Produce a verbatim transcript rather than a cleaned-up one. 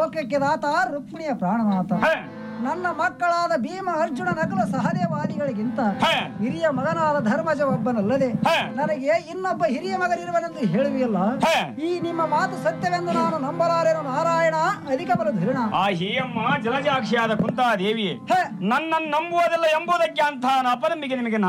ಲೋಕಕ್ಕೆ ದಾತ ರುಕ್ಮಿಣಿಯ ಪ್ರಾಣನಾಥ. ನನ್ನ ಮಕ್ಕಳಾದ ಭೀಮ ಅರ್ಜುನ ನಕುಲ ಸಹದೇವಾದಿಗಳಿಗಿಂತ ಹಿರಿಯ ಮಗನಾದ ಧರ್ಮಜ ಒಬ್ಬನಲ್ಲದೆ ನನಗೆ ಇನ್ನೊಬ್ಬ ಹಿರಿಯ ಮಗನಿರುವನೆಂದು ಹೇಳುವಿಯಲ್ಲ, ಈ ನಿಮ್ಮ ಮಾತು ಸತ್ಯವೆಂದು ನಾನು ನಂಬಲಾರೆನು ನಾರಾಯಣ ಅಧಿಕ ಬಲ ಧೀರ್ಣ. ಆ ಹಿರಿಯಮ್ಮ ಜಲಜಾಕ್ಷಿಯಾದ ಕುಂತಾದೇವಿ ನನ್ನನ್ನು ನಂಬುವುದಿಲ್ಲ ಎಂಬುದಕ್ಕೆ ಅಂತ ಅಪನಂಬಿಕೆ ನಿಮಗೆ